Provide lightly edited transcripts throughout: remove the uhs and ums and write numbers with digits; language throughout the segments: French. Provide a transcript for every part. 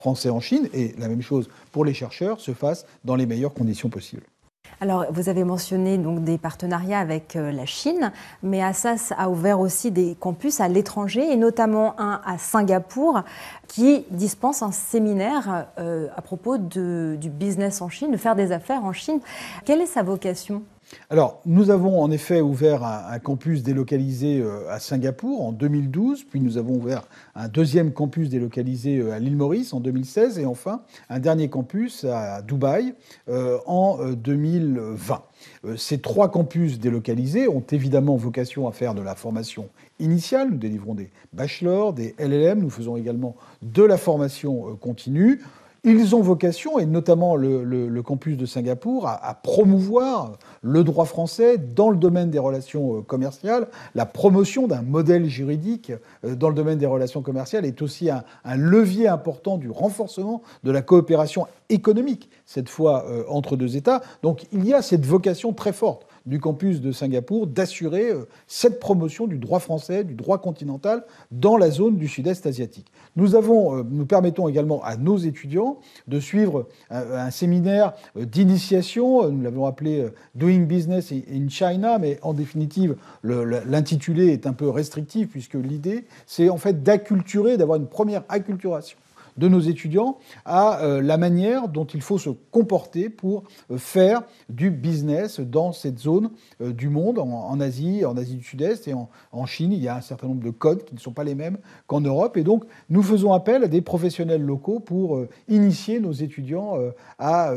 français en Chine et la même chose pour les chercheurs se fasse dans les meilleures conditions possibles. Alors, vous avez mentionné donc des partenariats avec la Chine, mais Assas a ouvert aussi des campus à l'étranger, et notamment un à Singapour, qui dispense un séminaire à propos du business en Chine, de faire des affaires en Chine. Quelle est sa vocation ? Alors, nous avons en effet ouvert un campus délocalisé à Singapour en 2012, puis nous avons ouvert un deuxième campus délocalisé à l'île Maurice en 2016, et enfin un dernier campus à Dubaï en 2020. Ces 3 campus délocalisés ont évidemment vocation à faire de la formation initiale. Nous délivrons des bachelors, des LLM, nous faisons également de la formation continue. Ils ont vocation, et notamment le campus de Singapour, à promouvoir le droit français dans le domaine des relations commerciales. La promotion d'un modèle juridique dans le domaine des relations commerciales est aussi un levier important du renforcement de la coopération économique, cette fois entre 2 États. Donc il y a cette vocation très forte du campus de Singapour d'assurer cette promotion du droit français, du droit continental dans la zone du sud-est asiatique. Nous permettons également à nos étudiants de suivre un séminaire d'initiation, nous l'avons appelé Doing Business in China, mais en définitive, l'intitulé est un peu restrictif puisque l'idée, c'est en fait d'acculturer, d'avoir une première acculturation de nos étudiants à la manière dont il faut se comporter pour faire du business dans cette zone du monde, en Asie du Sud-Est et en Chine. Il y a un certain nombre de codes qui ne sont pas les mêmes qu'en Europe. Et donc, nous faisons appel à des professionnels locaux pour initier nos étudiants à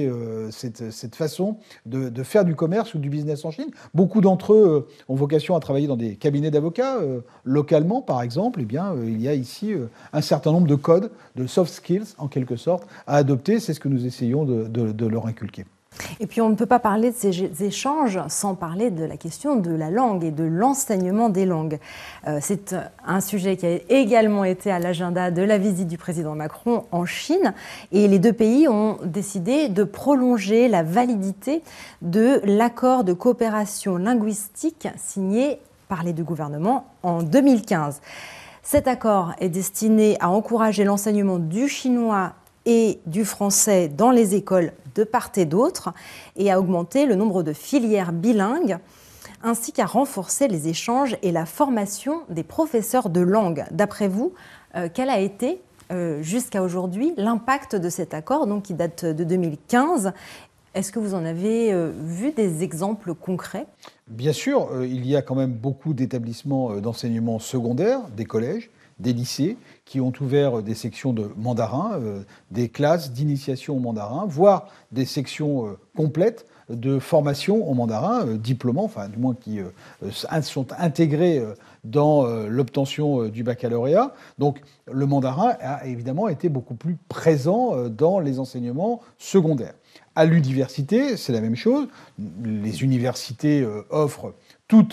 cette façon de faire du commerce ou du business en Chine. Beaucoup d'entre eux ont vocation à travailler dans des cabinets d'avocats. Localement, par exemple, eh bien, il y a ici un certain nombre de codes, de soft skills, en quelque sorte, à adopter. C'est ce que nous essayons de leur inculquer. Et puis on ne peut pas parler de ces échanges sans parler de la question de la langue et de l'enseignement des langues. C'est un sujet qui a également été à l'agenda de la visite du président Macron en Chine. Et les 2 pays ont décidé de prolonger la validité de l'accord de coopération linguistique signé par les 2 gouvernements en 2015. Cet accord est destiné à encourager l'enseignement du chinois et du français dans les écoles de part et d'autre et à augmenter le nombre de filières bilingues ainsi qu'à renforcer les échanges et la formation des professeurs de langue. D'après vous, quel a été jusqu'à aujourd'hui l'impact de cet accord donc, qui date de 2015 ? Est-ce que vous en avez vu des exemples concrets ? Bien sûr, il y a quand même beaucoup d'établissements d'enseignement secondaire, des collèges, des lycées, qui ont ouvert des sections de mandarin, des classes d'initiation au mandarin, voire des sections complètes de formation au mandarin, diplômants, enfin du moins qui sont intégrés dans l'obtention du baccalauréat. Donc le mandarin a évidemment été beaucoup plus présent dans les enseignements secondaires. À l'université, c'est la même chose. Les universités offrent toutes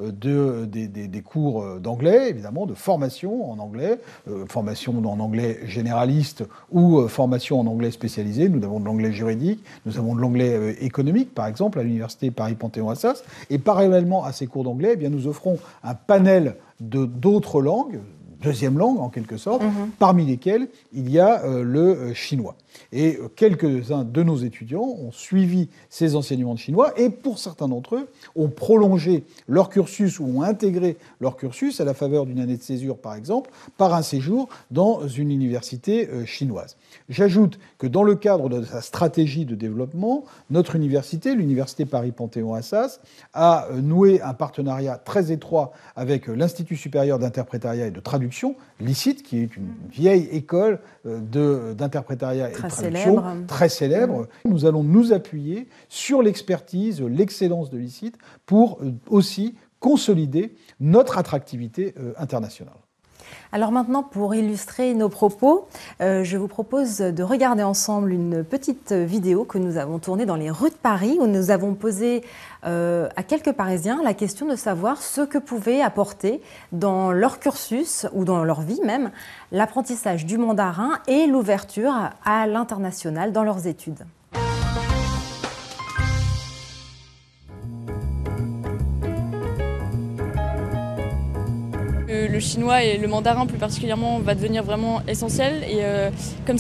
des cours d'anglais, évidemment, de formation en anglais, formation en anglais généraliste ou formation en anglais spécialisé. Nous avons de l'anglais juridique, nous avons de l'anglais économique, par exemple, à l'université Paris-Panthéon-Assas. Et parallèlement à ces cours d'anglais, eh bien, nous offrons un panel d'autres langues, deuxième langue en quelque sorte, parmi lesquelles il y a le chinois. Et quelques-uns de nos étudiants ont suivi ces enseignements de chinois et pour certains d'entre eux ont prolongé leur cursus ou ont intégré leur cursus à la faveur d'une année de césure par exemple, par un séjour dans une université chinoise. J'ajoute que dans le cadre de sa stratégie de développement, notre université, l'université Paris-Panthéon-Assas, a noué un partenariat très étroit avec l'Institut supérieur d'interprétariat et de traduction, l'ICIT, qui est une vieille école d'interprétariat et de traduction très célèbre. Nous allons nous appuyer sur l'expertise, l'excellence de l'ICIT pour aussi consolider notre attractivité internationale. Alors maintenant, pour illustrer nos propos, je vous propose de regarder ensemble une petite vidéo que nous avons tournée dans les rues de Paris, où nous avons posé à quelques Parisiens la question de savoir ce que pouvait apporter dans leur cursus, ou dans leur vie même, l'apprentissage du mandarin et l'ouverture à l'international dans leurs études. le chinois et le mandarin plus particulièrement va devenir vraiment essentiel. Et comme